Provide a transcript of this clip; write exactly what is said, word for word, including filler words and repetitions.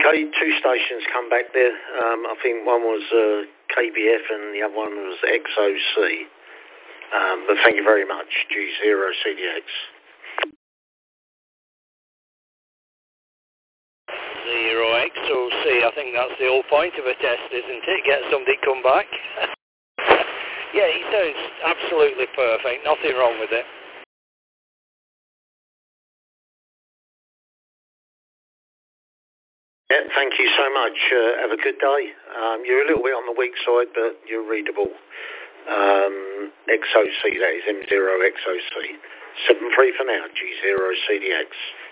Okay, two stations come back there. Um, I think one was uh, K B F and the other one was X O C. Um, but thank you very much, G zero C D X. Zero X O C, I think that's the whole point of a test, isn't it? Get somebody come back. Yeah, he sounds absolutely perfect, nothing wrong with it. Yeah, thank you so much. Uh, have a good day. Um, you're a little bit on the weak side, but you're readable. Um, X O C, that is M zero X O C. seven three for now, G zero C D X.